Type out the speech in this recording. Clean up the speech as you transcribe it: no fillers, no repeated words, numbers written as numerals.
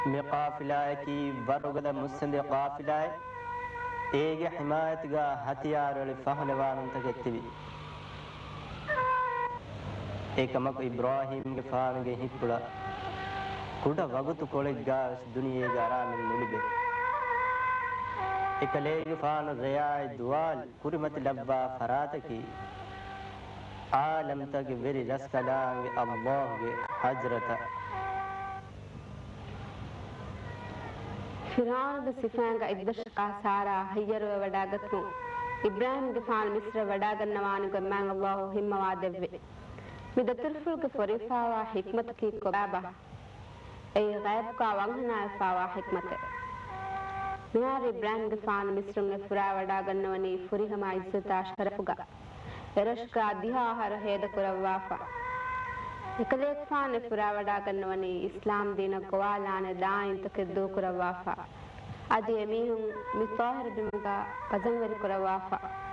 මේ කාෆිලාය කී වරගල මුස්සඳ කාෆිලාය ඒගේ හිමායත්ගා හතියාර වල ෆහලවානුන්ත ගෙත්තිවි ඒකමක ඉබ්‍රාහීම්ගේ ෆාමගේ හිප්පුලා කුඩ වගුතු කොලෙග්ගා දුනියේ ගාරාමින් මුලිබේ එකලේගේ ෆාන රයායි දුවාල් කුරිමත ලබ්බා ෆරාතකි ආලම් තගේ වෙරි රස්කලාගේ අල්ලාහ්ගේ හජරත ಫಿರಾನ್ಗೆ ಸಿಫಾಂಗ ಇದ್ದಶಕ ಸಾರಾ ಹಯ್ಯರುವ ವಡಾಗತ್ನು ಇಬ್ರಾಹಿಂಗೆ ಫಾನ್ ಮಿಸ್ರ ವಡಾಗನ್ನವಾನಿಗೆ ಮ್ಯಾಂಗ್ ಅಲ್ಲಾಹು ಹಿಮ್ಮವಾದೆವ್ವೆ ಮಿದ ತಿರ್ಫುಲ್ಗೆ ಫೊರಿಫಾವಾ ಹಿಕ್ಮತ್ ಕಿ ಕೊಬಾಬಾ ಐ ಗೈಬ್ ಕಾ ವಂಗನಾಯ ಫಾವಾ ಹಿಕ್ಮತೆ ಮಿಯಾರ್ ಇಬ್ರಾಹಿಂಗೆ ಫಾನ್ ಮಿಸ್ರಂಗೆ ಫುರಾ ವಡಾಗನ್ನವನಿ ಫುರಿಹಮ ಇಜ್ಜತಾ ಶರಫುಗ ಎರಷ್ಕ ದಿಹಾಹರ ಹೇದ ಕುರವಾಫಾ එකලේක් ෆාන පුරා වඩා ගන්නවනේ ඉස්ලාම් දින ගෝවාලාන දායින්ත කෙද්දෝ කරවාෆා අදී එමිහුන් මිතාහිර බිමුගා පදන් වෙරි කරවාෆා